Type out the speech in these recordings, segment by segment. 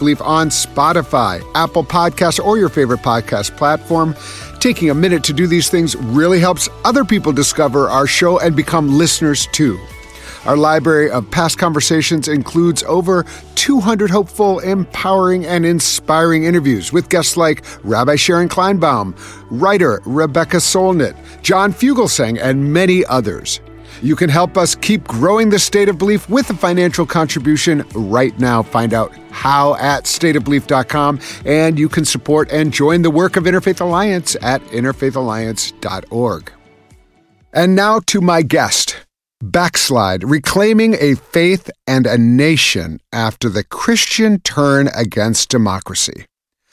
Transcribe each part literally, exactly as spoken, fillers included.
Belief on Spotify, Apple Podcasts, or your favorite podcast platform. Taking a minute to do these things really helps other people discover our show and become listeners too. Our library of past conversations includes over two hundred hopeful, empowering, and inspiring interviews with guests like Rabbi Sharon Kleinbaum, writer Rebecca Solnit, John Fugelsang, and many others. You can help us keep growing the State of Belief with a financial contribution right now. Find out how at state of belief dot com, and you can support and join the work of Interfaith Alliance at interfaith alliance dot org. And now to my guest. Backslide, Reclaiming a Faith and a Nation After the Christian Turn Against Democracy.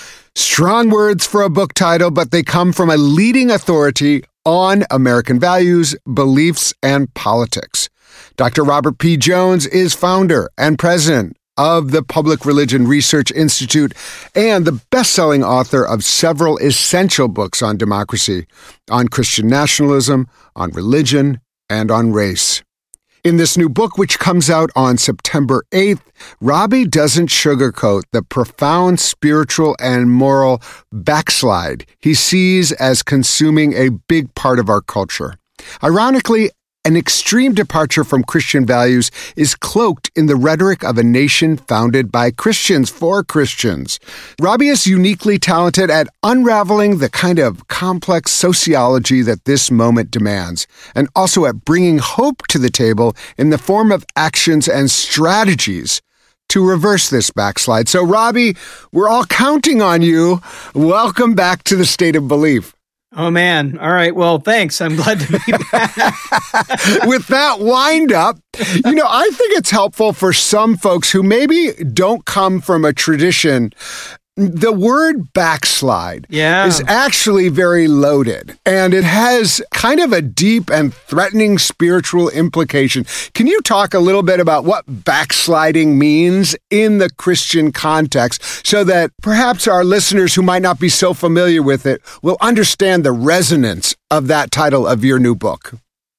Strong words for a book title, but they come from a leading authority on American values, beliefs, and politics. Doctor Robert P. Jones is founder and president of the Public Religion Research Institute and the best-selling author of several essential books on democracy, on Christian nationalism, on religion, and on race. In this new book, which comes out on September eighth, Robbie doesn't sugarcoat the profound spiritual and moral backslide he sees as consuming a big part of our culture. Ironically, an extreme departure from Christian values is cloaked in the rhetoric of a nation founded by Christians for Christians. Robbie is uniquely talented at unraveling the kind of complex sociology that this moment demands, and also at bringing hope to the table in the form of actions and strategies to reverse this backslide. So, Robbie, we're all counting on you. Welcome back to the State of Belief. Oh, man. All right. Well, thanks. I'm glad to be back. With that wind up, you know, I think it's helpful for some folks who maybe don't come from a tradition. The word backslide yeah. is actually very loaded, and it has kind of a deep and threatening spiritual implication. Can you talk a little bit about what backsliding means in the Christian context so that perhaps our listeners who might not be so familiar with it will understand the resonance of that title of your new book?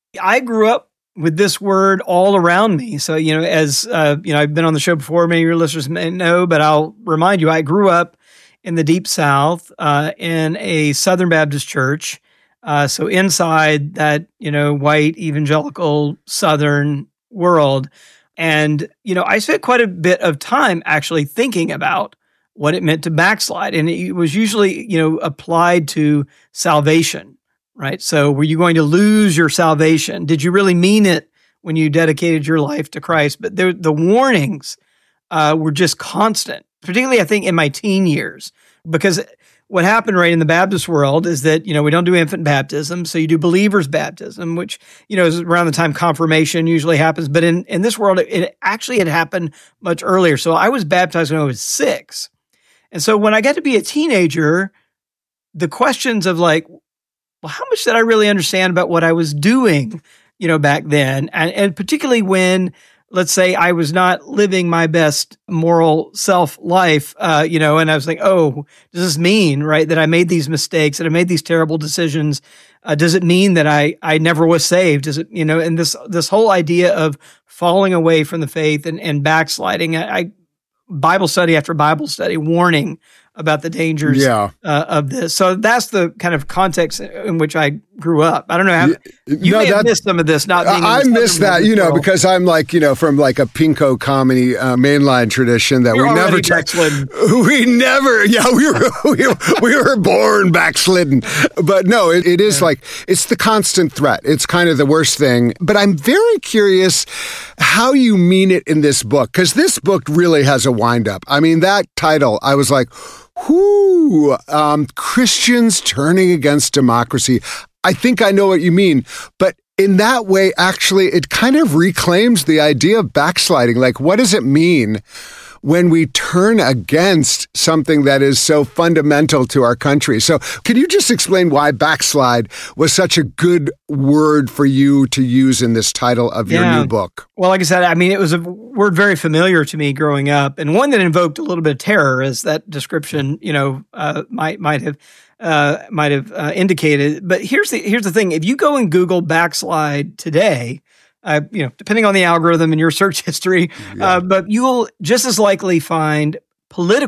I grew up with this word all around me. So, you know, as, uh, you know, I've been on the show before, many of your listeners may know, but I'll remind you, I grew up in the Deep South, uh, in a Southern Baptist church. Uh, so inside that, you know, white evangelical Southern world. And, you know, I spent quite a bit of time actually thinking about what it meant to backslide. And it was usually, you know, applied to salvation. Right? So were you going to lose your salvation? Did you really mean it when you dedicated your life to Christ? But there, the warnings uh, were just constant, particularly I think in my teen years, because what happened right in the Baptist world is that, you know, we don't do infant baptism. So you do believer's baptism, which, you know, is around the time confirmation usually happens. But in, in this world, it, it actually had happened much earlier. So I was baptized when I was six. And so when I got to be a teenager, the questions of like, well, how much did I really understand about what I was doing, you know, back then? And, and particularly when, let's say, I was not living my best moral self life, uh, you know, and I was like, oh, does this mean, right, that I made these mistakes, that I made these terrible decisions? Uh, does it mean that I, I never was saved? Does it, you know, and this, this whole idea of falling away from the faith and, and backsliding, I, I Bible study after Bible study, warning about the dangers yeah. uh, of this. So that's the kind of context in which I grew up. I don't know how you, you no, may have missed some of this. Not being I missed that, you know, world. Because I'm like, you know, from like a Pinko comedy uh, mainline tradition that You're we never backslidden. We never, yeah, we were we, were, we were born backslidden. But no, it, it is yeah. like it's the constant threat. It's kind of the worst thing. But I'm very curious how you mean it in this book, because this book really has a wind up. I mean, that title, I was like, whoo, um, Christians turning against democracy. I think I know what you mean, but in that way, actually, it kind of reclaims the idea of backsliding. Like, what does it mean when we turn against something that is so fundamental to our country? So can you just explain why backslide was such a good word for you to use in this title of your yeah. new book? Well, like I said, I mean, it was a word very familiar to me growing up, and one that invoked a little bit of terror, as that description, you know, uh, might might have uh, might have uh, indicated. But here's the here's the thing: if you go and Google backslide today, Uh, you know, depending on the algorithm and your search history, yeah. uh, but you will just as likely find political